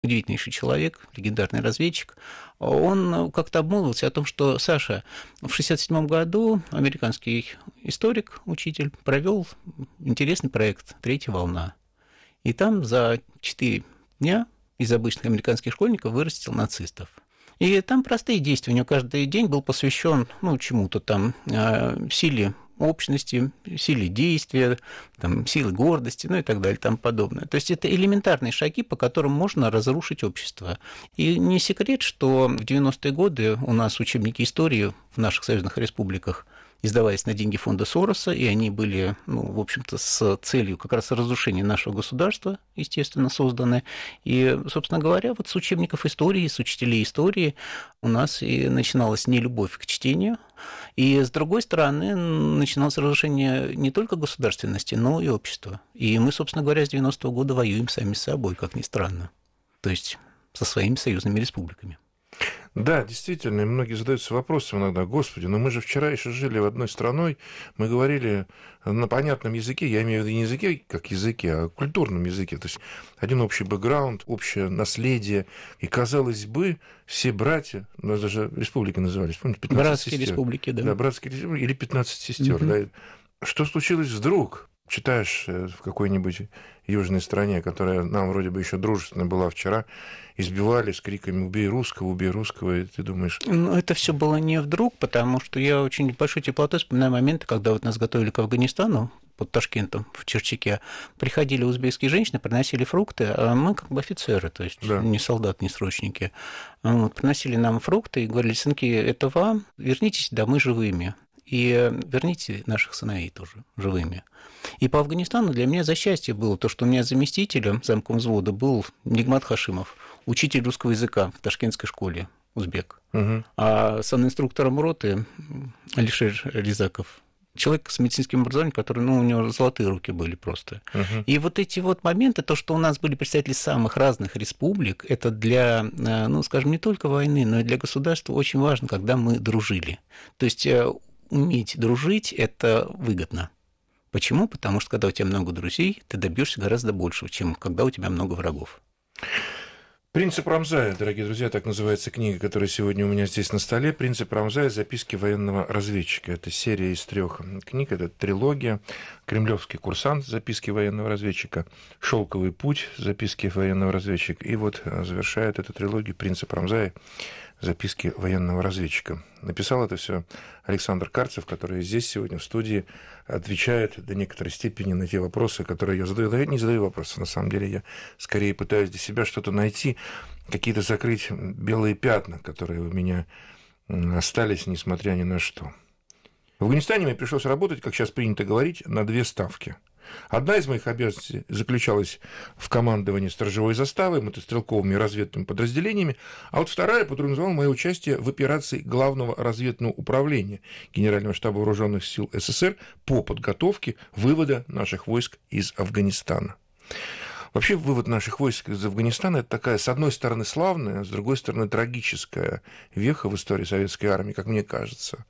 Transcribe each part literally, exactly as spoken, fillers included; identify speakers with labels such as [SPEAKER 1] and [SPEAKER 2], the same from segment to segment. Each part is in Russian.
[SPEAKER 1] удивительнейший человек, легендарный разведчик, он как-то обмолвился о том, что, Саша, в шестьдесят седьмом году американский историк, учитель, провел интересный проект «Третья волна». И там за четыре дня из обычных американских школьников вырастил нацистов. И там простые действия. У него каждый день был посвящен, ну, чему-то там, силе общности, силе действия, там, силы гордости, ну и так далее, и тому подобное. То есть это элементарные шаги, по которым можно разрушить общество. И не секрет, что в девяностые годы у нас учебники истории в наших союзных республиках издавались на деньги фонда Сороса, и они были, ну, в общем-то, с целью как раз разрушения нашего государства, естественно, созданы. И, собственно говоря, вот с учебников истории, с учителей истории у нас и начиналась нелюбовь к чтению, и, с другой стороны, начиналось разрушение не только государственности, но и общества. И мы, собственно говоря, с девяностого года воюем сами с собой, как ни странно, то есть со своими союзными республиками.
[SPEAKER 2] Да, действительно, и многие задаются вопросом иногда: господи, но мы же вчера еще жили в одной страной, мы говорили на понятном языке, я имею в виду не языке как языке, а культурном языке, то есть один общий бэкграунд, общее наследие, и, казалось бы, все братья, у нас даже республики назывались, помните, пятнадцать
[SPEAKER 1] братские
[SPEAKER 2] сестер.
[SPEAKER 1] Республики, да.
[SPEAKER 2] Да, братские республики, или пятнадцать сестер, угу. Да. Что случилось вдруг? Читаешь в какой-нибудь южной стране, которая нам вроде бы еще дружественно была вчера, избивали с криками «убей русского, убей русского», и ты думаешь...
[SPEAKER 1] Ну, это все было не вдруг, потому что я очень большой теплотой вспоминаю моменты, когда вот нас готовили к Афганистану, под Ташкентом, в Черчаке, приходили узбекские женщины, приносили фрукты, а мы как бы офицеры, то есть да. Не солдаты, не срочники, вот, приносили нам фрукты и говорили: сынки, это вам, вернитесь домой живыми. И верните наших сыновей тоже живыми. И по Афганистану для меня за счастье было то, что у меня заместителем замком взвода был Нигмат Хашимов, учитель русского языка в ташкентской школе, узбек. Угу. А санинструктором роты Алишер Рязаков, человек с медицинским образованием, который, ну, у него золотые руки были просто. Uh-huh. И вот эти вот моменты, то, что у нас были представители самых разных республик, это для, ну, скажем, не только войны, но и для государства очень важно, когда мы дружили. То есть уметь дружить – это выгодно. Почему? Потому что, когда у тебя много друзей, ты добьешься гораздо большего, чем когда у тебя много врагов.
[SPEAKER 2] «Принцип Рамзая», дорогие друзья, так называется книга, которая сегодня у меня здесь на столе. «Принцип Рамзая. Записки военного разведчика». Это серия из трех книг, это трилогия. «Кремлевский курсант. Записки военного разведчика», «Шелковый путь. Записки военного разведчика». И вот завершает эту трилогию «Принцип Рамзая. Записки военного разведчика». Написал это все Александр Карцев, который здесь сегодня в студии отвечает до некоторой степени на те вопросы, которые я задаю. Да я не задаю вопросы, на самом деле я скорее пытаюсь для себя что-то найти, какие-то закрыть белые пятна, которые у меня остались, несмотря ни на что. В Афганистане мне пришлось работать, как сейчас принято говорить, на две ставки. Одна из моих обязанностей заключалась в командовании сторожевой заставой, мотострелковыми и разведными подразделениями, а вот вторая подразумевала мое участие в операции Главного разведного управления Генерального штаба вооруженных сил СССР по подготовке вывода наших войск из Афганистана. Вообще, вывод наших войск из Афганистана – это такая, с одной стороны, славная, с другой стороны, трагическая веха в истории советской армии, как мне кажется.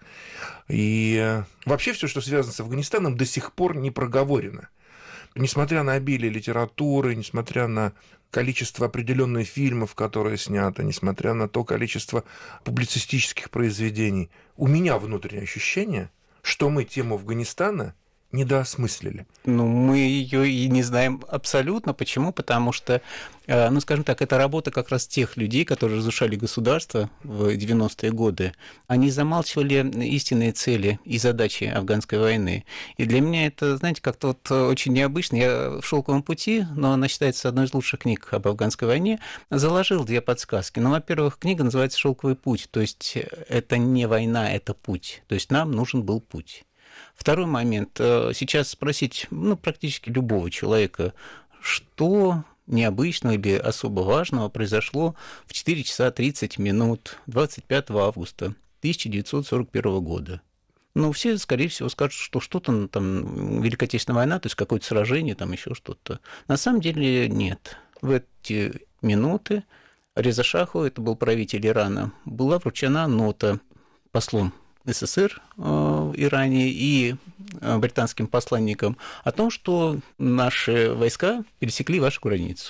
[SPEAKER 2] И вообще все, что связано с Афганистаном, до сих пор не проговорено. Несмотря на обилие литературы, несмотря на количество определенных фильмов, которые сняты, несмотря на то количество публицистических произведений, у меня внутреннее ощущение, что мы тему Афганистана недоосмыслили.
[SPEAKER 1] Ну, мы ее и не знаем абсолютно. Почему? Потому что, ну, скажем так, это работа как раз тех людей, которые разрушали государство в девяностые годы. Они замалчивали истинные цели и задачи афганской войны. И для меня это, знаете, как-то вот очень необычно. Я в «Шелковом пути», но она считается одной из лучших книг об афганской войне, заложил две подсказки. Ну, во-первых, книга называется «Шелковый путь», то есть это не война, это путь. То есть нам нужен был путь. Второй момент. Сейчас спросить, ну, практически любого человека, что необычного или особо важного произошло в четыре часа тридцать минут двадцать пятого августа тысяча девятьсот сорок первого года. Ну, все, скорее всего, скажут, что что-то там, Великая Отечественная война, то есть какое-то сражение, там еще что-то. На самом деле нет. В эти минуты Реза Шаху, это был правитель Ирана, была вручена нота послом СССР в Иране и британским посланникам о том, что наши войска пересекли вашу границу.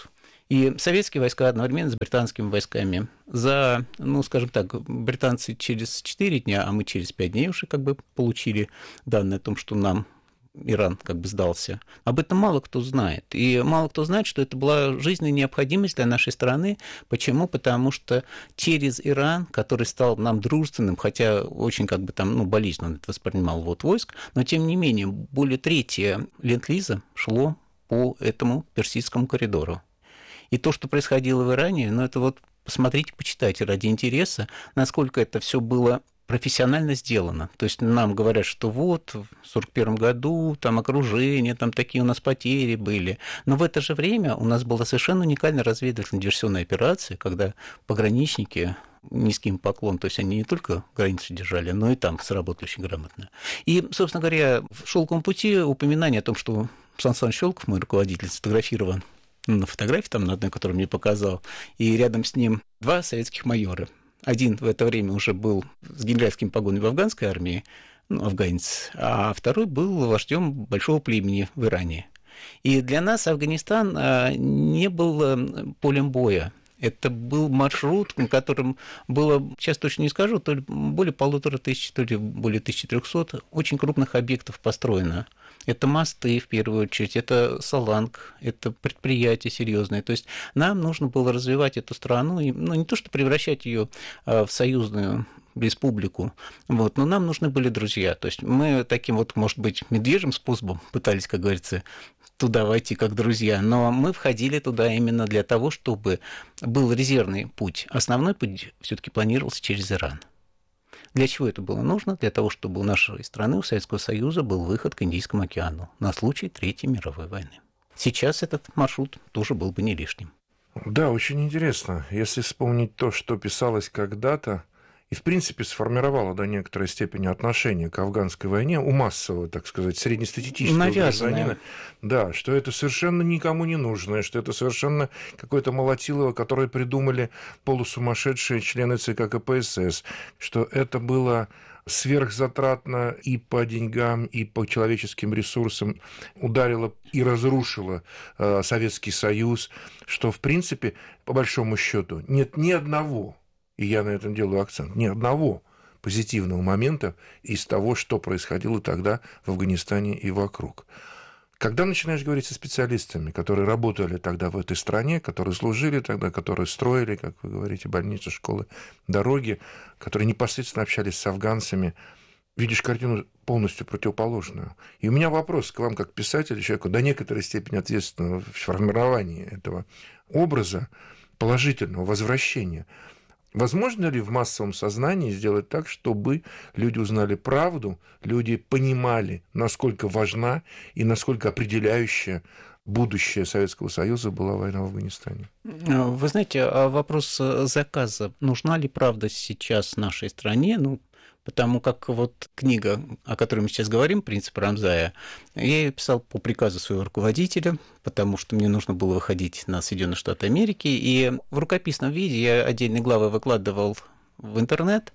[SPEAKER 1] И советские войска одновременно с британскими войсками. За, ну, скажем так, британцы через четыре дня, а мы через пять дней уже как бы получили данные о том, что нам Иран как бы сдался. Об этом мало кто знает. И мало кто знает, что это была жизненная необходимость для нашей страны. Почему? Потому что через Иран, который стал нам дружественным, хотя очень как бы там, ну, болезненно это воспринимал вот войск, но тем не менее более трети ленд-лиза шло по этому персидскому коридору. И то, что происходило в Иране, ну, это вот посмотрите, почитайте ради интереса, насколько это все было профессионально сделано. То есть нам говорят, что вот в сорок первом году там окружение, там такие у нас потери были. Но в это же время у нас была совершенно уникальная разведывательно-диверсионная операция, когда пограничники, низким поклон, то есть они не только границу держали, но и там сработали очень грамотно. И, собственно говоря, в «Шелковом пути» упоминание о том, что Сан Саныч Щелков, мой руководитель, сфотографирован на фотографии, там на одной, которую мне показал, и рядом с ним два советских майора. Один в это время уже был с генеральскими погонами в афганской армии, ну, афганец, а второй был вождем большого племени в Иране. И для нас Афганистан не был полем боя. Это был маршрут, на котором было, сейчас точно не скажу, то ли более полутора тысяч, то ли более тысячи трехсот очень крупных объектов построено. Это мосты, в первую очередь, это саланг, это предприятия серьезные. То есть нам нужно было развивать эту страну, и, ну, не то что превращать ее в союзную республику, вот, но нам нужны были друзья. То есть мы таким вот, может быть, медвежьим способом пытались, как говорится, туда войти как друзья, но мы входили туда именно для того, чтобы был резервный путь. Основной путь все-таки планировался через Иран. Для чего это было нужно? Для того, чтобы у нашей страны, у Советского Союза, был выход к Индийскому океану на случай Третьей мировой войны. Сейчас этот маршрут тоже был бы не лишним.
[SPEAKER 2] Да, очень интересно. Если вспомнить то, что писалось когда-то, и, в принципе, сформировало до некоторой степени отношение к афганской войне у массового, так сказать, среднестатистического гражданина, да, что это совершенно никому не нужно, что это совершенно какое-то молотилово, которое придумали полусумасшедшие члены ЦК КПСС, что это было сверхзатратно и по деньгам, и по человеческим ресурсам, ударило и разрушило э, Советский Союз, что, в принципе, по большому счету, нет ни одного, и я на этом делаю акцент, ни одного позитивного момента из того, что происходило тогда в Афганистане и вокруг. Когда начинаешь говорить со специалистами, которые работали тогда в этой стране, которые служили тогда, которые строили, как вы говорите, больницы, школы, дороги, которые непосредственно общались с афганцами, видишь картину полностью противоположную. И у меня вопрос к вам, как писателю, человеку до некоторой степени ответственного в формировании этого образа положительного возвращения. Возможно ли в массовом сознании сделать так, чтобы люди узнали правду, люди понимали, насколько важна и насколько определяющая будущее Советского Союза была война в Афганистане?
[SPEAKER 1] Вы знаете, вопрос заказа. Нужна ли правда сейчас нашей стране? Ну, потому как вот книга, о которой мы сейчас говорим, «Принцип Рамзая», я ее писал по приказу своего руководителя, потому что мне нужно было выходить на Соединенные Штаты Америки, и в рукописном виде я отдельные главы выкладывал в интернет,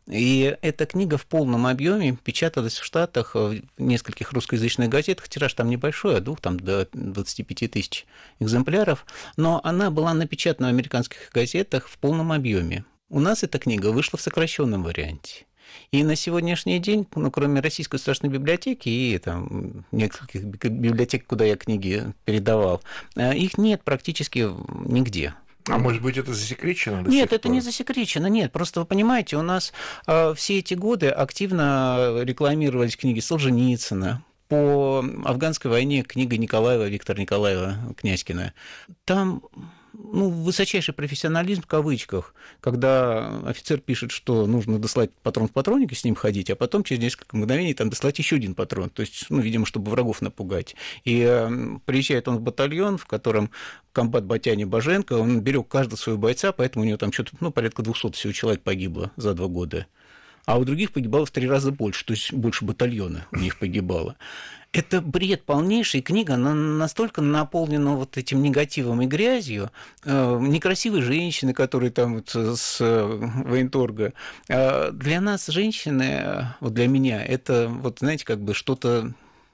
[SPEAKER 1] и эта книга в полном объеме печаталась в Штатах в нескольких русскоязычных газетах, тираж там небольшой, от двух там, до двадцати пяти тысяч экземпляров, но она была напечатана в американских газетах в полном объеме. У нас эта книга вышла в сокращенном варианте. И на сегодняшний день, ну, кроме Российской государственной библиотеки и там, нескольких библиотек, куда я книги передавал, их нет практически нигде.
[SPEAKER 2] А может быть, это засекречено?
[SPEAKER 1] Нет, это не засекречено, нет. Просто вы понимаете, у нас все эти годы активно рекламировались книги Солженицына. По афганской войне книга Николаева, Виктора Николаева, Князькина. Там... ну, высочайший профессионализм в кавычках, когда офицер пишет, что нужно дослать патрон в патронник и с ним ходить, а потом через несколько мгновений там дослать еще один патрон, то есть, ну, видимо, чтобы врагов напугать. И э, приезжает он в батальон, в котором комбат Батяня Боженко, он берег каждого своего бойца, поэтому у него там что-то, ну, порядка двухсот всего человек погибло за два года. А у других погибало в три раза больше, то есть больше батальона у них погибало. Это бред полнейший, книга она настолько наполнена вот этим негативом и грязью, некрасивые женщины, которые там вот с военторга. Для нас женщины, вот для меня, это, вот знаете, как бы что-то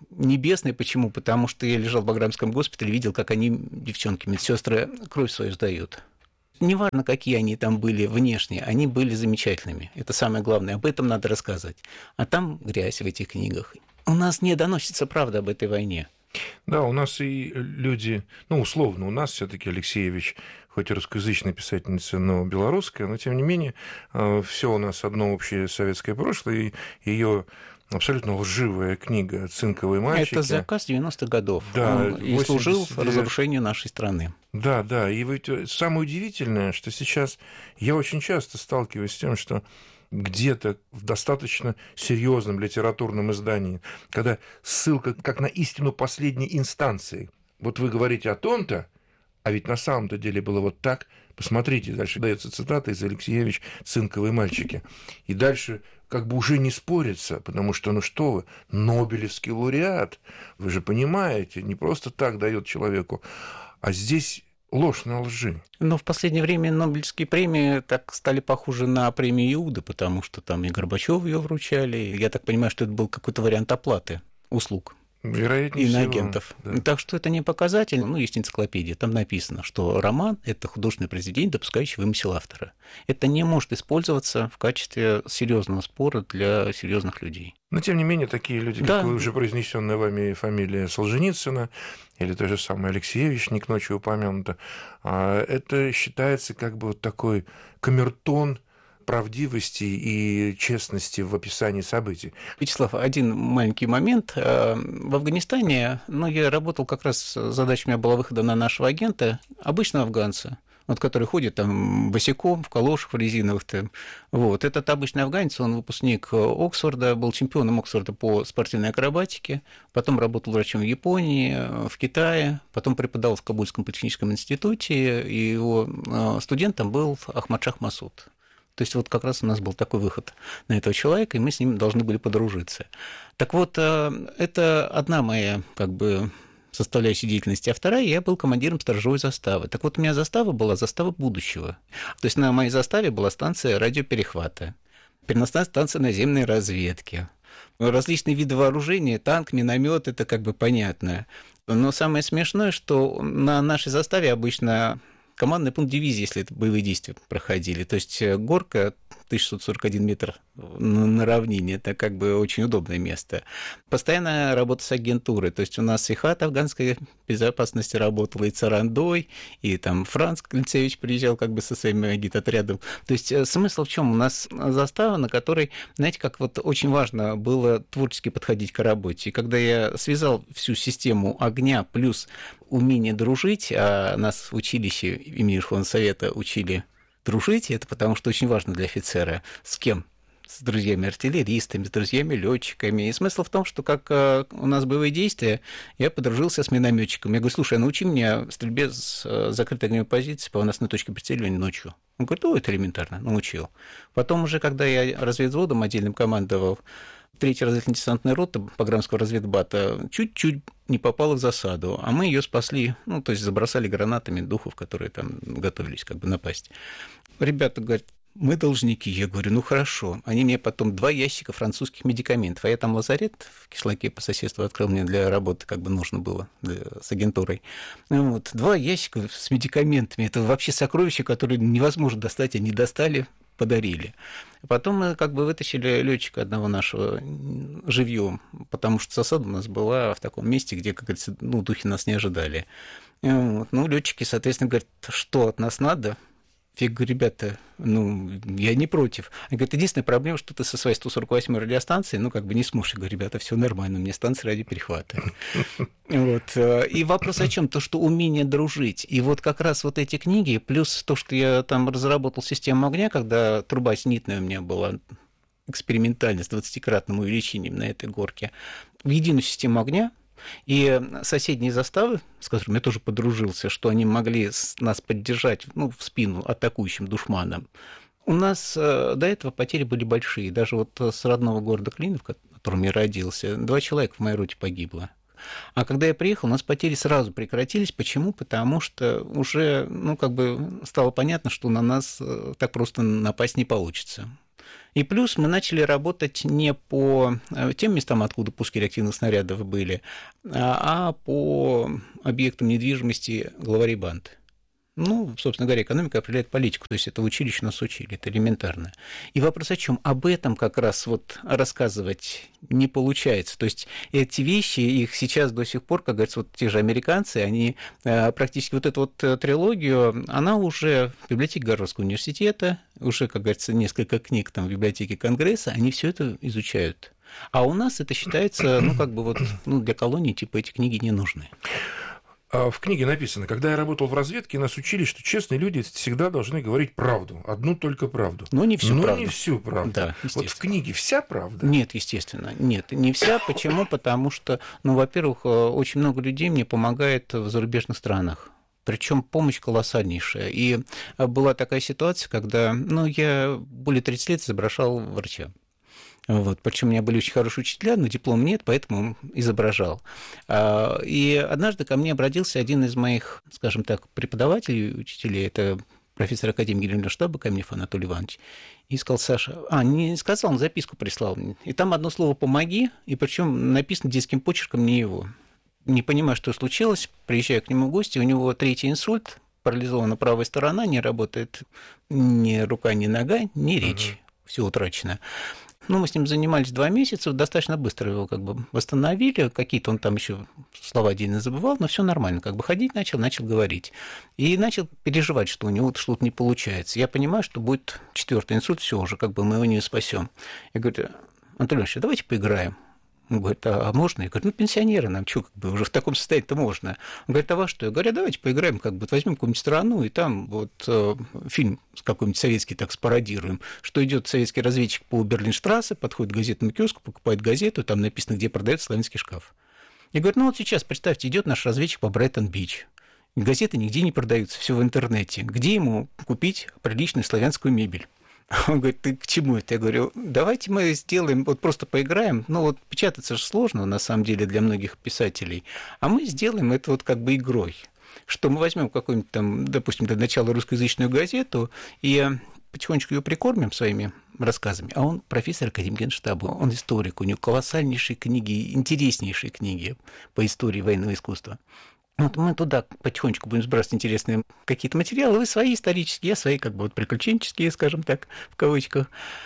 [SPEAKER 1] небесной. Почему? Потому что я лежал в Баграмском госпитале, видел, как они, девчонки, медсестры, кровь свою сдают. Неважно, какие они там были внешне, они были замечательными. Это самое главное, об этом надо рассказывать. А там грязь в этих книгах. У нас не доносится правда об этой войне.
[SPEAKER 2] Да, у нас и люди, ну, условно, у нас все-таки Алексеевич, хоть и русскоязычная писательница, но белорусская, но тем не менее, все у нас одно общее советское прошлое, и ее абсолютно лживая книга «Цинковые мальчики».
[SPEAKER 1] Это заказ девяностых годов.
[SPEAKER 2] Да,
[SPEAKER 1] Он и
[SPEAKER 2] восемьдесят
[SPEAKER 1] служил
[SPEAKER 2] девять
[SPEAKER 1] разрушению нашей страны.
[SPEAKER 2] Да, да, и ведь самое удивительное, что сейчас я очень часто сталкиваюсь с тем, что где-то в достаточно серьезном литературном издании, когда ссылка как на истину последней инстанции. Вот вы говорите о том-то, а ведь на самом-то деле было вот так. Посмотрите, дальше дается цитата из Алексеевич «Цинковые мальчики». И дальше как бы уже не спорится, потому что, ну что вы, Нобелевский лауреат, вы же понимаете, не просто так дает человеку, а здесь ложь на лжи.
[SPEAKER 1] Но в последнее время Нобелевские премии так стали похожи на премию Иуды, потому что там и Горбачёву ее вручали. Я так понимаю, что это был какой-то вариант оплаты услуг.
[SPEAKER 2] Вероятнее
[SPEAKER 1] иноагентов.
[SPEAKER 2] всего, да.
[SPEAKER 1] Так что это не показатель. Ну, есть энциклопедия, там написано, что роман – это художественное произведение, допускающее вымысел автора. Это не может использоваться в качестве серьезного спора для серьезных людей.
[SPEAKER 2] Но, тем не менее, такие люди,
[SPEAKER 1] Да.
[SPEAKER 2] как вы, уже произнесенная вами фамилия Солженицына, или то же самое Алексеевич, не к ночи упомянуто, это считается как бы вот такой камертон правдивости и честности в описании событий.
[SPEAKER 1] Вячеслав, один маленький момент. В Афганистане, ну, я работал как раз, задача у меня была выхода на нашего агента, обычного афганца, вот, который ходит там босиком, в калошах, в резиновых. -то. Вот. Этот обычный афганец, он выпускник Оксфорда, был чемпионом Оксфорда по спортивной акробатике, потом работал врачом в Японии, в Китае, потом преподавал в Кабульском политехническом институте, и его студентом был Ахмадшах Масуд. То есть вот как раз у нас был такой выход на этого человека, и мы с ним должны были подружиться. Так вот, это одна моя как бы составляющая деятельности, а вторая, я был командиром сторожевой заставы. Так вот, у меня застава была застава будущего. То есть на моей заставе была станция радиоперехвата, переносная станция наземной разведки, различные виды вооружения, танк, миномет, это как бы понятно. Но самое смешное, что на нашей заставе обычно командный пункт дивизии, если это боевые действия проходили. То есть горка тысяча шестьсот сорок один метр на равнине, это как бы очень удобное место. Постоянная работа с агентурой, то есть у нас и ХАТ афганской безопасности работала, и Царандой, и там Франц Клинцевич приезжал как бы со своим агитотрядом. То есть смысл в чем? У нас застава, на которой, знаете, как вот очень важно было творчески подходить к работе. И когда я связал всю систему огня плюс умение дружить, а нас в училище имени Верховного Совета учили дружить, это потому что очень важно для офицера. С кем? С друзьями-артиллеристами, с друзьями-летчиками. И смысл в том, что как у нас боевые действия, я подружился с минометчиком. Я говорю, слушай, а научи меня стрельбе с закрытой огневой позиции по выносной точке прицеливания ночью. Он говорит, о, это элементарно, научил. Потом уже, когда я разведвзводом отдельным командовал, третья разведывательно-десантная рота Баграмского разведбата чуть-чуть не попала в засаду, а мы ее спасли, ну, то есть забросали гранатами духов, которые там готовились как бы напасть. Ребята говорят, мы должники. Я говорю, ну хорошо. Они мне потом два ящика французских медикаментов, а я там лазарет в Кишлаке по соседству открыл, мне для работы как бы нужно было для, с агентурой. Вот, два ящика с медикаментами, это вообще сокровища, которые невозможно достать, они достали, подарили. Потом мы как бы вытащили летчика одного нашего живьем, потому что засада у нас была в таком месте, где, как говорится, ну, духи нас не ожидали. Вот. Ну, летчики, соответственно, говорят, что от нас надо? Я говорю, ребята, ну, я не против. Они говорят, единственная проблема, что ты со своей сто сорок восьмой радиостанции, ну, как бы не сможешь. Я говорю, ребята, все нормально, у меня станция радиоперехвата. Вот. И вопрос о чем? То, что умение дружить. И вот как раз вот эти книги, плюс то, что я там разработал систему огня, когда труба зенитная у меня была экспериментально с двадцатикратным увеличением на этой горке, в единую систему огня. И соседние заставы, с которыми я тоже подружился, что они могли нас поддержать, ну, в спину атакующим душманам. У нас до этого потери были большие. Даже вот с родного города Клинов, в котором я родился, два человека в моей роте погибло. А когда я приехал, у нас потери сразу прекратились. Почему? Потому что уже, ну, как бы стало понятно, что на нас так просто напасть не получится. И плюс мы начали работать не по тем местам, откуда пуски реактивных снарядов были, а по объектам недвижимости главарей банд. Ну, собственно говоря, экономика определяет политику, то есть это в училище нас учили, это элементарно. И вопрос о чем? Об этом как раз вот рассказывать не получается. То есть эти вещи, их сейчас до сих пор, как говорится, вот те же американцы, они практически вот эту вот трилогию, она уже в библиотеке Гарвардского университета, уже, как говорится, несколько книг там в библиотеке Конгресса, они все это изучают. А у нас это считается, ну, как бы вот, ну, для колонии, типа, эти книги не нужны.
[SPEAKER 2] В книге написано: когда я работал в разведке, нас учили, что честные люди всегда должны говорить правду, одну только правду.
[SPEAKER 1] Но не всю
[SPEAKER 2] Но
[SPEAKER 1] правду.
[SPEAKER 2] не всю правду.
[SPEAKER 1] Да,
[SPEAKER 2] вот в книге вся правда?
[SPEAKER 1] Нет, естественно, нет, не вся. Почему? Потому что, ну, во-первых, очень много людей мне помогает в зарубежных странах. Причем помощь колоссальнейшая. И была такая ситуация, когда, ну, я более тридцати лет изображал врача. Вот. Причем у меня были очень хорошие учителя, но диплом нет, поэтому изображал. И однажды ко мне обратился один из моих, скажем так, преподавателей, учителей, это профессор академии Генерального штаба Каменев Анатолий Иванович, и сказал: Саша, а, не сказал, он записку прислал мне. И там одно слово «помоги», и причем написано детским почерком не его. Не понимаю, что случилось, приезжаю к нему в гости, у него третий инсульт, парализована правая сторона, не работает ни рука, ни нога, ни речь, uh-huh. все утрачено. Ну, мы с ним занимались два месяца, достаточно быстро его как бы восстановили, какие-то он там еще слова отдельно забывал, но все нормально, как бы ходить начал, начал говорить. И начал переживать, что у него что-то не получается. Я понимаю, что будет четвертый инсульт, все уже, как бы мы его не спасем. Я говорю: Анатолий Иванович, давайте поиграем. Он говорит: а можно? Я говорю: ну, пенсионеры нам, что, как бы уже в таком состоянии-то можно. Он говорит: а во что? Я говорю: давайте поиграем, как бы возьмем какую-нибудь страну, и там вот э, фильм какой-нибудь советский так спародируем, что идет советский разведчик по Берлинштрассе, подходит к газетному киоску, покупает газету, там написано, где продается славянский шкаф. Я говорю: ну вот сейчас, представьте, идет наш разведчик по Брайтон-Бич. Газеты нигде не продаются, все в интернете. Где ему купить приличную славянскую мебель? Он говорит: ты к чему это? Я говорю: давайте мы сделаем, вот просто поиграем. Ну вот печататься же сложно, на самом деле, для многих писателей. А мы сделаем это вот как бы игрой. Что мы возьмем какую-нибудь там, допустим, до начала русскоязычную газету и потихонечку ее прикормим своими рассказами. А он профессор академии Генштаба, он историк, у него колоссальнейшие книги, интереснейшие книги по истории военного искусства. Вот мы туда потихонечку будем сбрасывать интересные какие-то материалы, вы свои исторические, я свои как бы вот приключенческие, скажем так, в кавычках.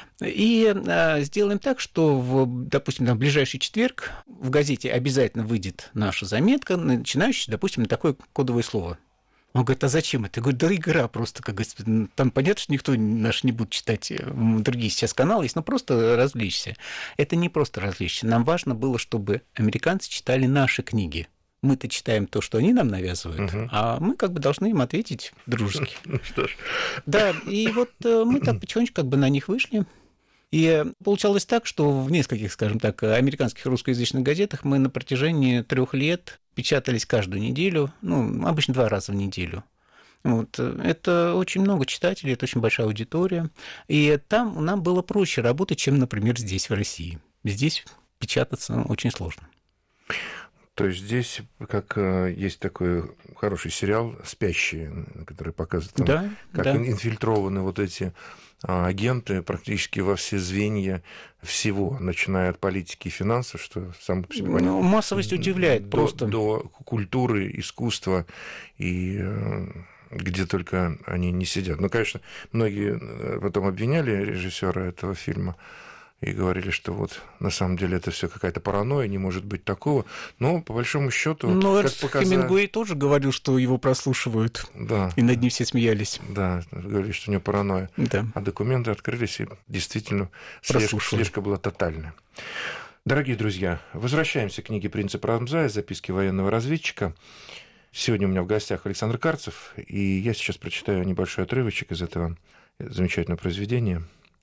[SPEAKER 1] И а, сделаем так, что, в, допустим, в ближайший четверг в газете обязательно выйдет наша заметка, начинающая, допустим, на такое кодовое слово. Он говорит: а зачем это? Я говорю: да игра просто, как говорится, там понятно, что никто наш не будет читать, другие сейчас каналы есть, но просто развлечься. Это не просто развлечься. Нам важно было, чтобы американцы читали наши книги. Мы-то читаем то, что они нам навязывают, угу. а мы как бы должны им ответить дружески.
[SPEAKER 2] Что ж.
[SPEAKER 1] Да, и вот мы так потихонечку как бы на них вышли. И получалось так, что в нескольких, скажем так, американских русскоязычных газетах мы на протяжении трех лет печатались каждую неделю, ну, обычно два раза в неделю. Вот. Это очень много читателей, это очень большая аудитория. И там нам было проще работать, чем, например, здесь, в России. Здесь печататься очень сложно.
[SPEAKER 2] То есть здесь, как есть такой хороший сериал «Спящие», который показывает, там,
[SPEAKER 1] да,
[SPEAKER 2] как
[SPEAKER 1] да.
[SPEAKER 2] инфильтрованы вот эти агенты практически во все звенья всего, начиная от политики и финансов, что сам по себе понятно.
[SPEAKER 1] Ну, массовость удивляет
[SPEAKER 2] до,
[SPEAKER 1] просто.
[SPEAKER 2] До культуры, искусства и где только они не сидят. Ну, конечно, многие потом обвиняли режиссера этого фильма и говорили, что вот на самом деле это все какая-то паранойя, не может быть такого. Но по большому счету,
[SPEAKER 1] ну,
[SPEAKER 2] как показали...
[SPEAKER 1] Хемингуэй тоже говорил, что его прослушивают.
[SPEAKER 2] Да.
[SPEAKER 1] И над ним все смеялись.
[SPEAKER 2] Да, говорили, что у него паранойя.
[SPEAKER 1] Да.
[SPEAKER 2] А документы открылись, и действительно слежка, слежка была тотальная. Дорогие друзья, возвращаемся к книге «Принцип Рамзая. Записки военного разведчика». Сегодня у меня в гостях Александр Карцев, и я сейчас прочитаю небольшой отрывочек из этого замечательного произведения.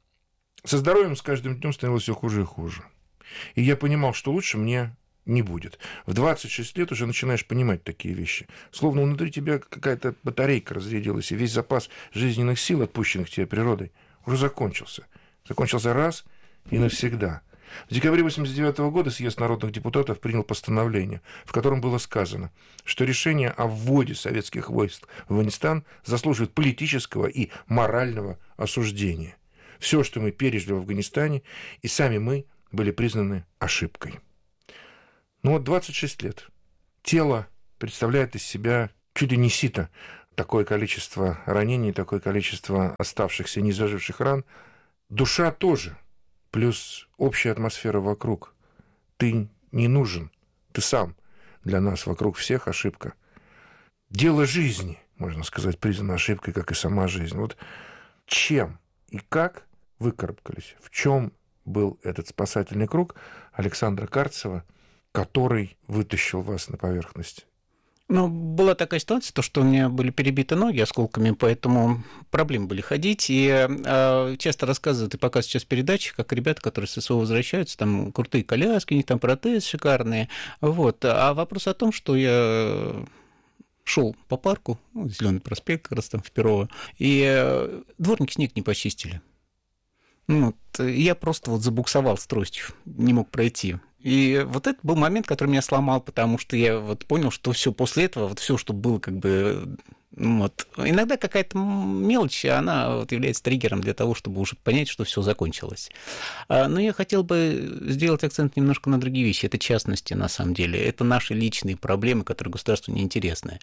[SPEAKER 2] Со здоровьем с каждым днем становилось все хуже и хуже. И я понимал, что лучше мне не будет. В двадцать шесть лет уже начинаешь понимать такие вещи. Словно внутри тебя какая-то батарейка разрядилась, и весь запас жизненных сил, отпущенных тебе природой, уже закончился. Закончился раз и навсегда. В декабре восемьдесят девятого года съезд народных депутатов принял постановление, в котором было сказано, что решение о вводе советских войск в Афганистан заслуживает политического и морального осуждения. все, что мы пережили в Афганистане, и сами мы были признаны ошибкой. Ну вот двадцать шесть лет. Тело представляет из себя чуть ли не сито. Такое количество ранений, такое количество оставшихся незаживших ран. Душа тоже. Плюс общая атмосфера вокруг. Ты не нужен. Ты сам. Для нас вокруг всех ошибка. Дело жизни, можно сказать, признано ошибкой, как и сама жизнь. Вот чем и как выкарабкались? В чем был этот спасательный круг Александра Карцева, который вытащил вас на поверхность?
[SPEAKER 1] Ну, была такая ситуация, то, что у меня были перебиты ноги осколками, поэтому проблемы были ходить. И э, часто рассказывают и показывают сейчас передачи, как ребята, которые с СВО возвращаются, там крутые коляски, у них там протезы шикарные. Вот. А вопрос о том, что я шел по парку, ну, Зеленый проспект, как раз там в Перово, и э, дворники снег не почистили. Ну, вот, я просто вот забуксовал с тростью, не мог пройти. И вот это был момент, который меня сломал, потому что я вот понял, что все после этого, вот все, что было, как бы, вот, иногда какая-то мелочь, она вот является триггером для того, чтобы уже понять, что все закончилось. Но я хотел бы сделать акцент немножко на другие вещи. Это частности, на самом деле. Это наши личные проблемы, которые государству неинтересны.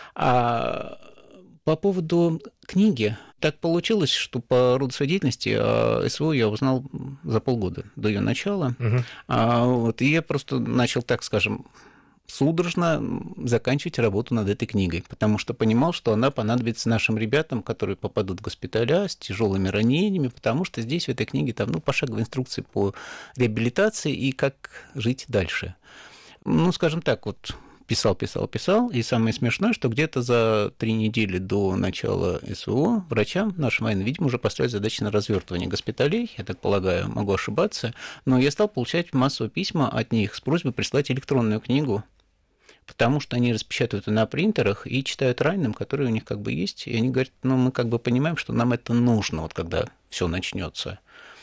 [SPEAKER 1] А по поводу книги, так получилось, что по роду своей деятельности о СВО я узнал за полгода до ее начала. Угу. А, вот, и я просто начал, так скажем, судорожно заканчивать работу над этой книгой, потому что понимал, что она понадобится нашим ребятам, которые попадут в госпиталя с тяжелыми ранениями, потому что здесь в этой книге там, ну, пошаговые инструкции по реабилитации и как жить дальше. Ну, скажем так, вот писал, писал, писал, и самое смешное, что где-то за три недели до начала СВО врачам нашим военным, видимо, уже поставили задачи на развертывание госпиталей, я так полагаю, могу ошибаться, но я стал получать массовые письма от них с просьбой прислать электронную книгу, потому что они распечатывают на принтерах и читают раненым, которые у них как бы есть, и они говорят, ну, мы как бы понимаем, что нам это нужно, вот когда все начнется.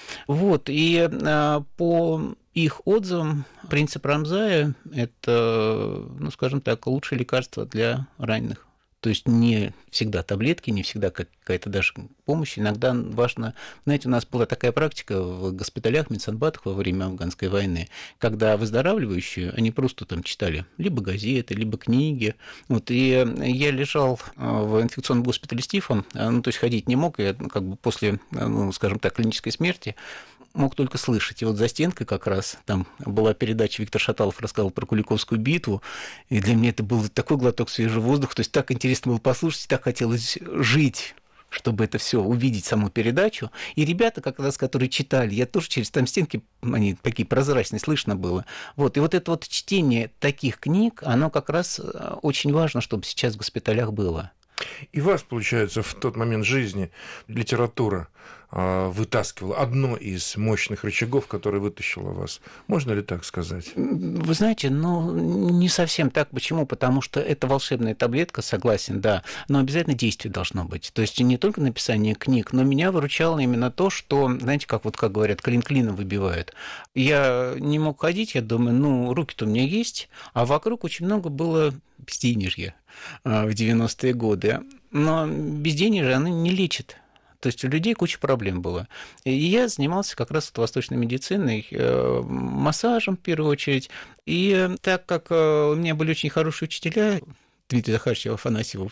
[SPEAKER 1] Вот, и а, по их отзывам принцип Рамзая – это, ну, скажем так, лучшее лекарство для раненых. То есть не всегда таблетки, не всегда какая-то даже помощь. Иногда важно... Знаете, у нас была такая практика в госпиталях, медсанбатах во время афганской войны, когда выздоравливающие, они просто там читали либо газеты, либо книги. Вот, и я лежал в инфекционном госпитале с тифом, ну, то есть ходить не мог, и как бы после, ну, скажем так, клинической смерти мог только слышать. И вот за стенкой как раз там была передача, Виктор Шаталов рассказывал про Куликовскую битву, и для меня это был такой глоток свежего воздуха, то есть так интересно было послушать, так хотелось жить, чтобы это все увидеть, саму передачу. И ребята, как раз, которые читали, я тоже через там стенки, они такие прозрачные, слышно было. Вот. И вот это вот чтение таких книг, оно как раз очень важно, чтобы сейчас в госпиталях было.
[SPEAKER 2] И вас, получается, в тот момент жизни литература вытаскивала, одно из мощных рычагов, которое вытащило вас. Можно ли так сказать?
[SPEAKER 1] Вы знаете, ну, не совсем так. Почему? Потому что это волшебная таблетка, согласен, да, но обязательно действие должно быть. То есть не только написание книг, но меня выручало именно то, что, знаете, как вот как говорят, клин клином выбивают. Я не мог ходить, я думаю, ну, руки-то у меня есть, а вокруг очень много было безденежья в девяностые годы. Но безденежье, оно не лечит. То есть у людей куча проблем было. И я занимался как раз вот восточной медициной, массажем в первую очередь. И так как у меня были очень хорошие учителя, Дмитрий Захарович Афанасьев,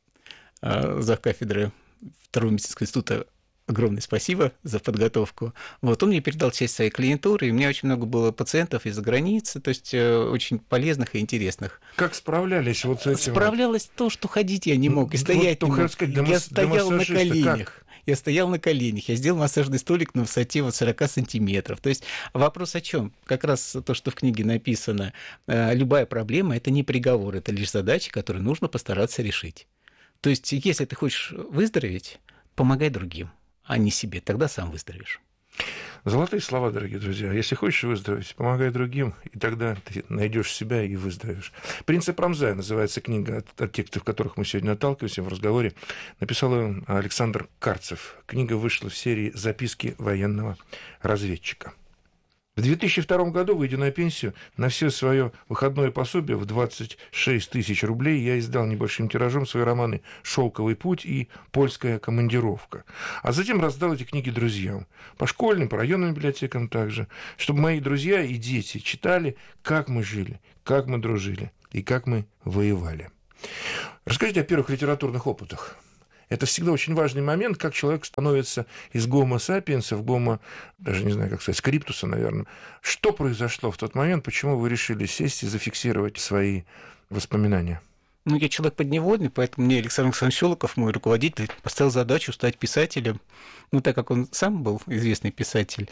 [SPEAKER 1] завкафедры Второго медицинского института, огромное спасибо за подготовку. Вот, он мне передал часть своей клиентуры, и у меня очень много было пациентов из-за границы, то есть очень полезных и интересных.
[SPEAKER 2] Как справлялись вот с этим?
[SPEAKER 1] Справлялось то, что ходить я не мог, и стоять вот, не мог. Сказать, я стоял на коленях. Как? Я стоял на коленях, я сделал массажный столик на высоте вот сорок сантиметров. То есть вопрос о чем? Как раз то, что в книге написано, любая проблема – это не приговор, это лишь задача, которую нужно постараться решить. То есть если ты хочешь выздороветь, помогай другим, а не себе, тогда сам выздоровеешь.
[SPEAKER 2] Золотые слова, дорогие друзья. Если хочешь выздороветь, помогай другим, и тогда ты найдешь себя и выздоровеешь. «Принцип Рамзая» называется книга, от, от текстов которых мы сегодня отталкиваемся в разговоре. Написал ее Александр Карцев. Книга вышла в серии «Записки военного разведчика». В две тысячи втором году, выйдя на пенсию, на все свое выходное пособие в двадцать шесть тысяч рублей я издал небольшим тиражом свои романы «Шелковый путь» и «Польская командировка». А затем раздал эти книги друзьям, по школьным, по районным библиотекам также, чтобы мои друзья и дети читали, как мы жили, как мы дружили и как мы воевали. Расскажите о первых литературных опытах. Это всегда очень важный момент, как человек становится из гомо сапиенса в гомо, даже не знаю, как сказать, скриптуса, наверное. Что произошло в тот момент, почему вы решили сесть и зафиксировать свои воспоминания?
[SPEAKER 1] Ну, я человек подневольный, поэтому мне Александр Александрович Щелоков, мой руководитель, поставил задачу стать писателем. Ну, так как он сам был известный писатель,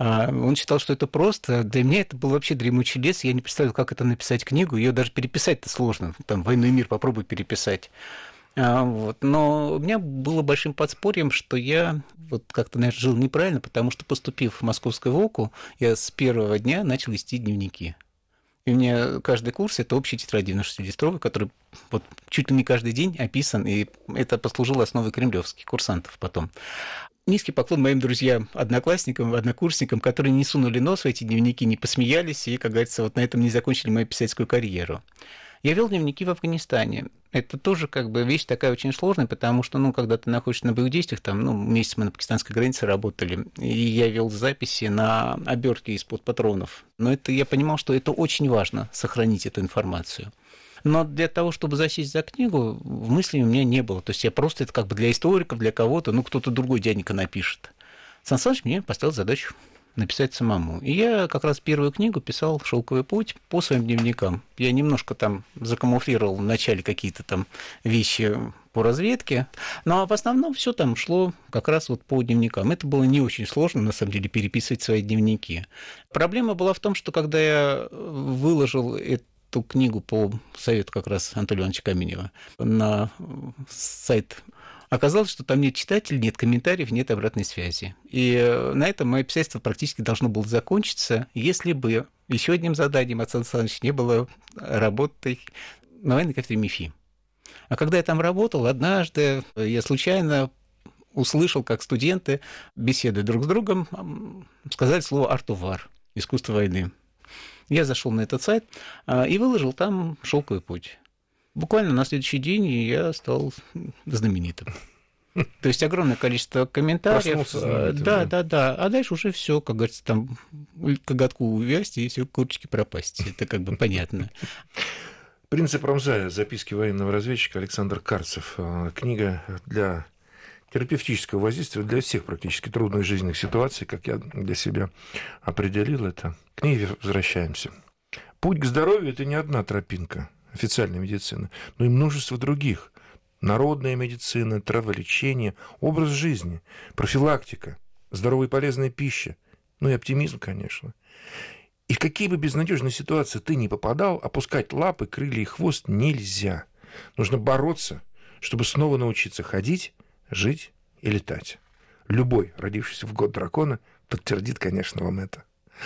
[SPEAKER 1] он считал, что это просто. Для меня это был вообще дремучий лес, я не представлял, как это написать книгу, ее даже переписать-то сложно. Там «Войну и мир» попробуй переписать. Вот. Но у меня было большим подспорьем, что я вот как-то, наверное, жил неправильно, потому что, поступив в Московскую ВОКу, я с первого дня начал вести дневники. И у меня каждый курс – это общий тетрадь девяносто-листровый, который вот чуть ли не каждый день описан, и это послужило основой кремлевских курсантов потом. Низкий поклон моим друзьям, одноклассникам, однокурсникам, которые не сунули нос в эти дневники, не посмеялись, и, как говорится, вот на этом не закончили мою писательскую карьеру. Я вел дневники в Афганистане. Это тоже как бы вещь такая очень сложная, потому что, ну, когда ты находишься на боевых действиях, там, ну, месяц мы на пакистанской границе работали, и я вел записи на обертке из-под патронов. Но это я понимал, что это очень важно, сохранить эту информацию. Но для того, чтобы засесть за книгу, в мысли у меня не было. То есть я просто, это как бы для историков, для кого-то, ну, кто-то другой дяденька напишет. Сан Саныч мне поставил задачу написать самому. И я как раз первую книгу писал «Шелковый путь» по своим дневникам. Я немножко там закамуфлировал в начале какие-то там вещи по разведке, но в основном все там шло как раз вот по дневникам. Это было не очень сложно, на самом деле, переписывать свои дневники. Проблема была в том, что когда я выложил эту книгу по совету как раз Анатолия Ивановича Каменева на сайт, оказалось, что там нет читателей, нет комментариев, нет обратной связи. И на этом мое писательство практически должно было закончиться, если бы еще одним заданием от Сан Саныча не было работы на военной кафедре МИФИ. А когда я там работал, однажды я случайно услышал, как студенты, беседуя друг с другом, сказали слово «артувар» — искусство войны. Я зашел на этот сайт и выложил там «Шелковый путь». Буквально на следующий день я стал знаменитым. То есть огромное количество комментариев. Да, да, да, да. А дальше уже все, как говорится, там коготку увязть и все курочки пропасть. Это как бы понятно.
[SPEAKER 2] «Принцип Рамзая. Записки военного разведчика» Александр Карцев. Книга для терапевтического воздействия для всех практически трудных жизненных ситуаций, как я для себя определил это. К книге возвращаемся. Путь к здоровью – это не одна тропинка официальной медицины, но и множество других. Народная медицина, траволечение, образ жизни, профилактика, здоровая и полезная пища, ну и оптимизм, конечно. И в какие бы безнадежные ситуации ты ни попадал, опускать лапы, крылья и хвост нельзя. Нужно бороться, чтобы снова научиться ходить, жить и летать. Любой, родившийся в год дракона, подтвердит, конечно, вам это.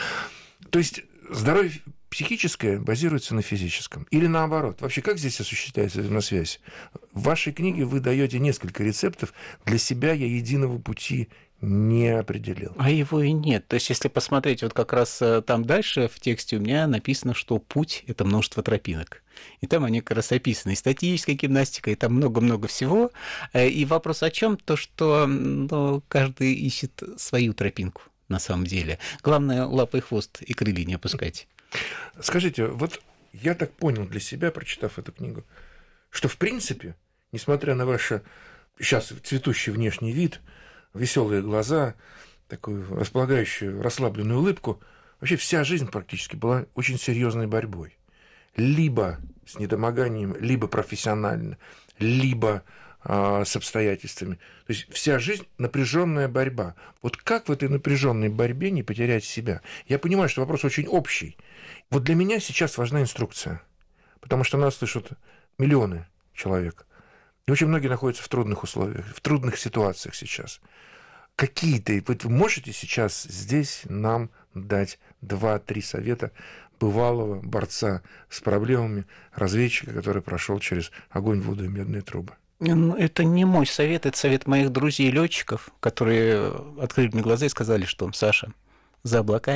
[SPEAKER 2] То есть здоровье психическое базируется на физическом. Или наоборот. Вообще, как здесь осуществляется взаимосвязь? В вашей книге вы даете несколько рецептов. Для себя я единого пути не определил.
[SPEAKER 1] А его и нет. То есть, если посмотреть, вот как раз там дальше в тексте у меня написано, что путь – это множество тропинок. И там они как раз описаны. И статическая гимнастика, и там много-много всего. И вопрос о чем? То, что ну, каждый ищет свою тропинку на самом деле. Главное, лапы и хвост и крылья не опускать.
[SPEAKER 2] Скажите, вот я так понял для себя, прочитав эту книгу, что, в принципе, несмотря на ваш сейчас цветущий внешний вид, веселые глаза, такую располагающую, расслабленную улыбку, вообще вся жизнь практически была очень серьезной борьбой. Либо с недомоганием, либо профессионально, либо э, с обстоятельствами. То есть вся жизнь напряженная борьба. Вот как в этой напряженной борьбе не потерять себя? Я понимаю, что вопрос очень общий. Вот для меня сейчас важна инструкция, потому что нас слышат миллионы человек. И очень многие находятся в трудных условиях, в трудных ситуациях сейчас. Какие-то, вы можете сейчас здесь нам дать два-три совета бывалого борца с проблемами, разведчика, который прошел через огонь, воду и медные трубы?
[SPEAKER 1] Это не мой совет, это совет моих друзей-летчиков, которые открыли мне глаза и сказали, что, Саша, за облаками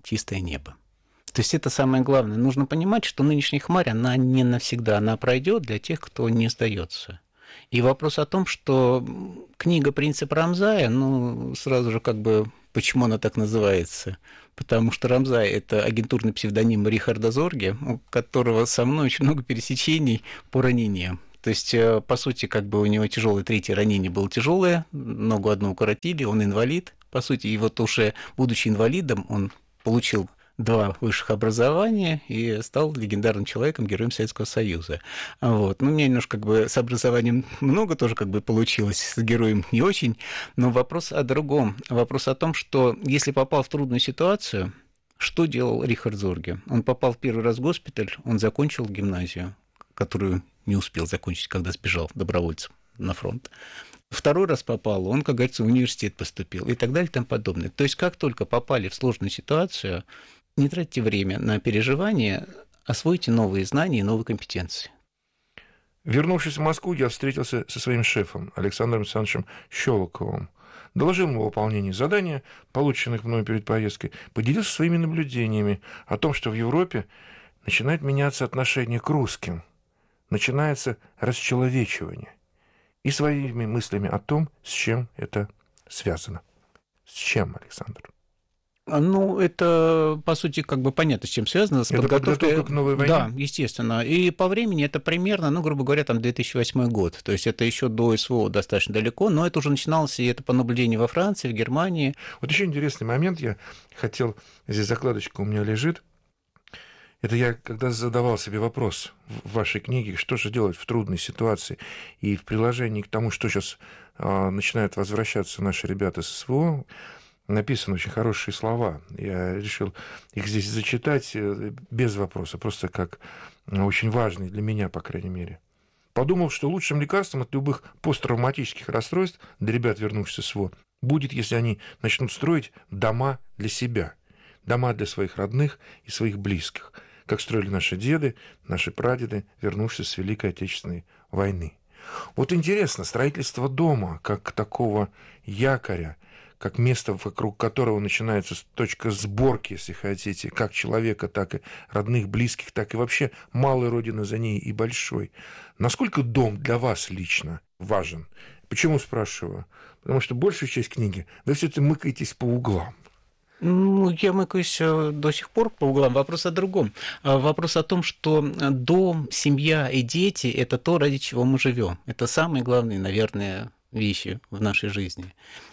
[SPEAKER 1] чистое небо. То есть это самое главное. Нужно понимать, что нынешняя хмарь, она не навсегда, она пройдет для тех, кто не сдается. И вопрос о том, что книга «Принцип Рамзая», ну, сразу же как бы, почему она так называется? Потому что Рамзай – это агентурный псевдоним Рихарда Зорге, у которого со мной очень много пересечений по ранениям. То есть, по сути, как бы у него тяжелое третье ранение было тяжелое, ногу одну укоротили, он инвалид, по сути, и вот уже будучи инвалидом, он получил два высших образования и стал легендарным человеком, героем Советского Союза. Вот. Ну, у меня немножко как бы с образованием много тоже как бы получилось, с героем не очень, но вопрос о другом. Вопрос о том, что если попал в трудную ситуацию, что делал Рихард Зорге? Он попал в первый раз в госпиталь, он закончил гимназию, которую не успел закончить, когда сбежал добровольцем на фронт. Второй раз попал, он, как говорится, в университет поступил и так далее и тому подобное. То есть как только попали в сложную ситуацию, не тратьте время на переживания, освойте новые знания и новые компетенции.
[SPEAKER 2] Вернувшись в Москву, я встретился со своим шефом Александром Александровичем Щелоковым. Доложил ему о выполнении задания, полученных мной перед поездкой, поделился своими наблюдениями о том, что в Европе начинает меняться отношение к русским, начинается расчеловечивание, и своими мыслями о том, с чем это связано. С чем, Александр?
[SPEAKER 1] Ну, это, по сути, как бы понятно, с чем связано. С
[SPEAKER 2] это
[SPEAKER 1] подготовкой
[SPEAKER 2] подготовка к новой войне?
[SPEAKER 1] Да, естественно. И по времени это примерно, ну, грубо говоря, там две тысячи восьмой год. То есть это еще до СВО достаточно далеко, но это уже начиналось, и это по наблюдению во Франции, в Германии.
[SPEAKER 2] Вот еще интересный момент, я хотел, здесь закладочка у меня лежит. Это я, когда задавал себе вопрос в вашей книге, что же делать в трудной ситуации, и в приложении к тому, что сейчас а, начинают возвращаться наши ребята с СВО, написаны очень хорошие слова. Я решил их здесь зачитать без вопроса, просто как очень важные для меня, по крайней мере. Подумал, что лучшим лекарством от любых посттравматических расстройств для ребят, вернувшихся с СВО, будет, если они начнут строить дома для себя, дома для своих родных и своих близких, как строили наши деды, наши прадеды, вернувшись с Великой Отечественной войны. Вот интересно, строительство дома, как такого якоря, как место, вокруг которого начинается точка сборки, если хотите, как человека, так и родных, близких, так и вообще малой родины за ней и большой. Насколько дом для вас лично важен? Почему спрашиваю? Потому что большую часть книги вы все-таки мыкаетесь по углам.
[SPEAKER 1] Ну, я мыкаюсь до сих пор по углам. Вопрос о другом. Вопрос о том, что дом, семья и дети – это то, ради чего мы живем. Это самые главные, наверное, вещи в нашей жизни.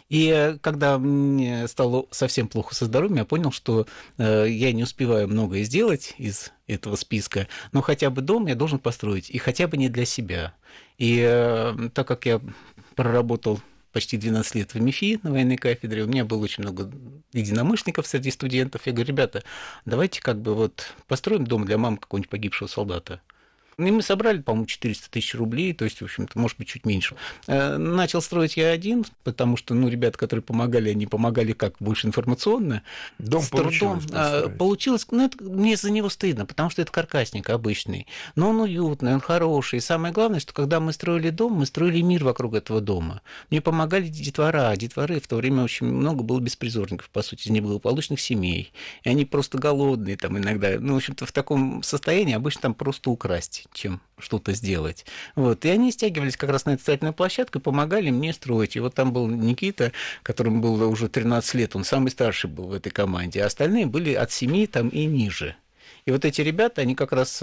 [SPEAKER 1] И когда мне стало совсем плохо со здоровьем, я понял, что я не успеваю многое сделать из этого списка, но хотя бы дом я должен построить, и хотя бы не для себя. И так как я проработал почти двенадцать лет в МИФИ на военной кафедре, у меня было очень много единомышленников среди студентов. Я говорю, ребята, давайте как бы вот построим дом для мамы какого-нибудь погибшего солдата. И мы собрали, по-моему, четыреста тысяч рублей, то есть, в общем-то, может быть, чуть меньше. Начал строить я один, потому что, ну, ребята, которые помогали, они помогали как больше информационно.
[SPEAKER 2] Дом
[SPEAKER 1] с
[SPEAKER 2] получилось
[SPEAKER 1] трудом. Получилось, ну, это, мне за него стыдно, потому что это каркасник обычный. Но он уютный, он хороший. И самое главное, что когда мы строили дом, мы строили мир вокруг этого дома. Мне помогали детвора. Детворы в то время очень много было беспризорников, по сути, из неблагополучных семей. И они просто голодные там иногда. Ну, в общем-то, в таком состоянии обычно там просто украсть, чем что-то сделать. Вот. И они стягивались как раз на эту строительную площадку и помогали мне строить. И вот там был Никита, которому было уже тринадцать лет, он самый старший был в этой команде, а остальные были от семи там и ниже. И вот эти ребята, они как раз,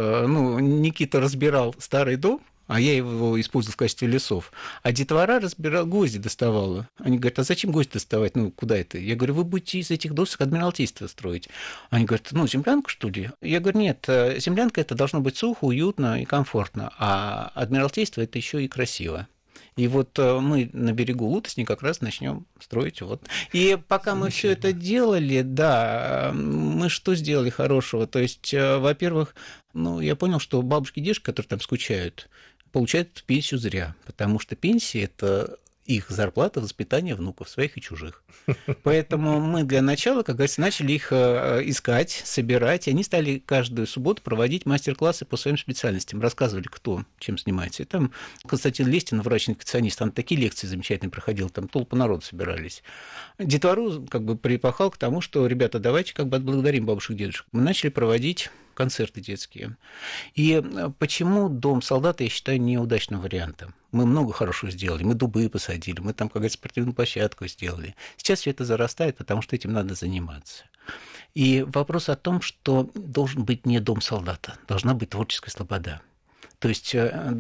[SPEAKER 1] ну, Никита разбирал старый дом, а я его использовал в качестве лесов. А детвора разбирала, гвозди доставала. Они говорят, а зачем гвозди доставать? Ну, куда это? Я говорю, вы будете из этих досок адмиралтейство строить. Они говорят, ну, землянку, что ли? Я говорю, нет, землянка это должно быть сухо, уютно и комфортно, а адмиралтейство это еще и красиво. И вот мы на берегу Лутосни как раз начнем строить. Вот. И пока мы все это делали, да, мы что сделали хорошего? То есть, во-первых, ну, я понял, что бабушки и дедушки, которые там скучают, получают пенсию зря, потому что пенсия – это их зарплата, воспитание внуков, своих и чужих. Поэтому мы для начала, как говорится, начали их искать, собирать, и они стали каждую субботу проводить мастер-классы по своим специальностям, рассказывали, кто чем занимается. И там Константин Лестин, врач-инфекционист, он такие лекции замечательные проходил, там толпы народу собирались. Детвору как бы припахал к тому, что, ребята, давайте как бы отблагодарим бабушек и дедушек. Мы начали проводить концерты детские. И почему Дом солдата, я считаю, неудачным вариантом? Мы много хорошего сделали, мы дубы посадили, мы там, как говорится, спортивную площадку сделали. Сейчас все это зарастает, потому что этим надо заниматься. И вопрос о том, что должен быть не Дом солдата, должна быть творческая слобода. То есть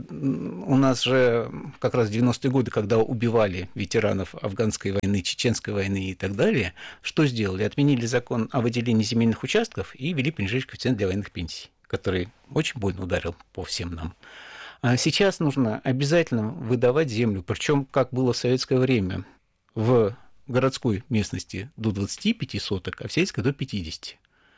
[SPEAKER 1] у нас же как раз в девяностые годы, когда убивали ветеранов афганской войны, чеченской войны и так далее, что сделали? Отменили закон о выделении земельных участков и ввели понижающий коэффициент для военных пенсий, который очень больно ударил по всем нам. А сейчас нужно обязательно выдавать землю, причем как было в советское время, в городской местности до двадцати пяти соток, а в сельской до пятидесяти.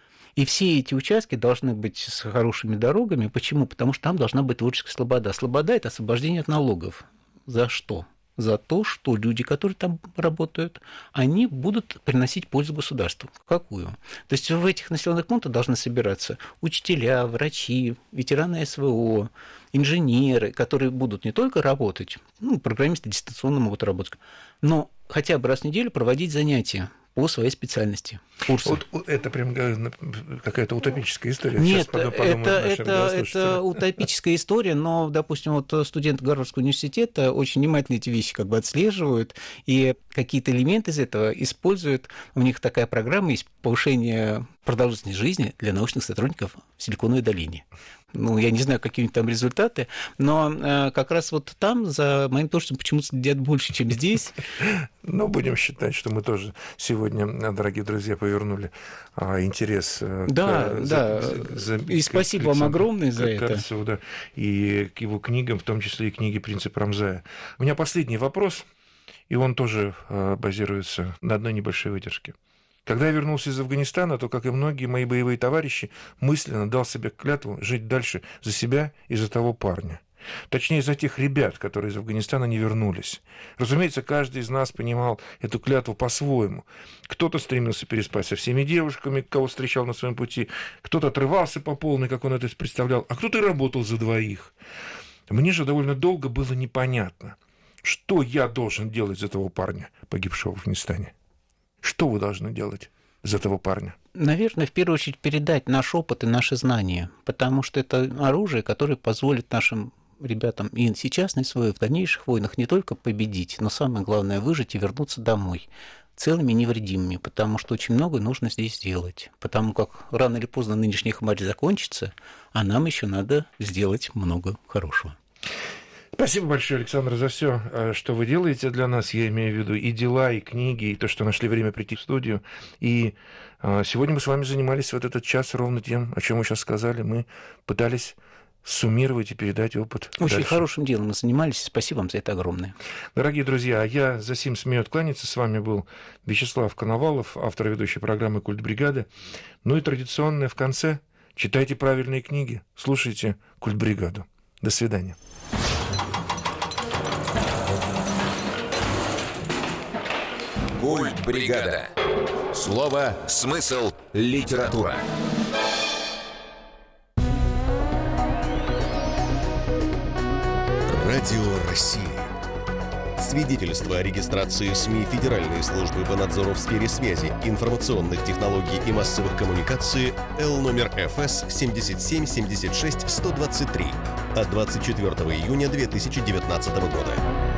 [SPEAKER 1] И все эти участки должны быть с хорошими дорогами. Почему? Потому что там должна быть творческая слобода. Слобода – это освобождение от налогов. За что? За то, что люди, которые там работают, они будут приносить пользу государству. Какую? То есть в этих населенных пунктах должны собираться учителя, врачи, ветераны СВО, инженеры, которые будут не только работать, ну, программисты дистанционно могут работать, но хотя бы раз в неделю проводить занятия по своей специальности. Курсы.
[SPEAKER 2] Вот это прям какая-то утопическая история.
[SPEAKER 1] Нет, это, это, это утопическая история, но, допустим, вот студенты Гарвардского университета очень внимательно эти вещи как бы отслеживают, и какие-то элементы из этого используют. У них такая программа есть повышение продолжительности жизни для научных сотрудников в Силиконовой долине. Ну, я не знаю, какие у них там результаты, но э, как раз вот там за моим творчеством почему-то следят больше, чем здесь.
[SPEAKER 2] Ну, будем считать, что мы тоже сегодня, дорогие друзья, повернули а, интерес
[SPEAKER 1] да, к, да. За, за, и спасибо к, вам огромное за это.
[SPEAKER 2] Карцеву, да, и к его книгам, в том числе и книге «Принцип Рамзая». У меня последний вопрос, и он тоже а, базируется на одной небольшой выдержке. Когда я вернулся из Афганистана, то, как и многие мои боевые товарищи, мысленно дал себе клятву жить дальше за себя и за того парня. Точнее, за тех ребят, которые из Афганистана не вернулись. Разумеется, каждый из нас понимал эту клятву по-своему. Кто-то стремился переспать со всеми девушками, кого встречал на своем пути, кто-то отрывался по полной, как он это представлял, а кто-то и работал за двоих. Мне же довольно долго было непонятно, что я должен делать за того парня, погибшего в Афганистане. Что вы должны делать за того парня?
[SPEAKER 1] Наверное, в первую очередь передать наш опыт и наши знания, потому что это оружие, которое позволит нашим ребятам и сейчас на своих, в дальнейших войнах не только победить, но самое главное выжить и вернуться домой целыми и невредимыми, потому что очень много нужно здесь сделать, потому как рано или поздно нынешняя хмарь закончится, а нам еще надо сделать много хорошего.
[SPEAKER 2] Спасибо большое, Александр, за все, что вы делаете для нас. Я имею в виду и дела, и книги, и то, что нашли время прийти в студию. И сегодня мы с вами занимались вот этот час ровно тем, о чем вы сейчас сказали. Мы пытались суммировать и передать опыт
[SPEAKER 1] Очень
[SPEAKER 2] дальше.
[SPEAKER 1] Хорошим делом мы занимались. Спасибо вам за это огромное.
[SPEAKER 2] Дорогие друзья, я за сим смею откланяться. С вами был Вячеслав Коновалов, автор и ведущей программы «Культ бригады». Ну и традиционное в конце. Читайте правильные книги, слушайте «Культ бригаду». До свидания.
[SPEAKER 3] Культ бригада. Слово, смысл, литература.
[SPEAKER 4] Радио России. Свидетельство о регистрации СМИ Федеральной службы по надзору в сфере связи, информационных технологий и массовых коммуникаций Л номер Эф Эс семьдесят семь семьдесят шесть сто двадцать три от двадцать четвёртого июня две тысячи девятнадцатого года.